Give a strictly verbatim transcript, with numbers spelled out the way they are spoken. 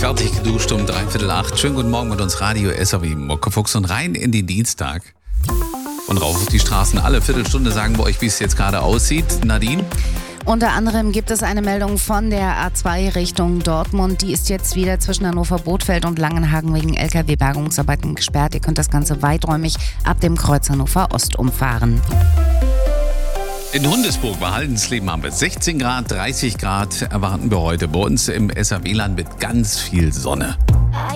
Fertig geduscht um dreiviertel acht. Schönen guten Morgen mit uns Radio S A W Muckefuchs und rein in den Dienstag. Und rauf auf die Straßen. Alle Viertelstunde sagen wir euch, wie es jetzt gerade aussieht. Nadine? Unter anderem gibt es eine Meldung von der A zwei Richtung Dortmund. Die ist jetzt wieder zwischen Hannover-Bothfeld und Langenhagen wegen L K W-Bergungsarbeiten gesperrt. Ihr könnt das Ganze weiträumig ab dem Kreuz Hannover Ost umfahren. In Hundesburg bei Haldensleben haben wir sechzehn Grad, dreißig Grad erwarten wir heute bei uns im S A W-Land mit ganz viel Sonne.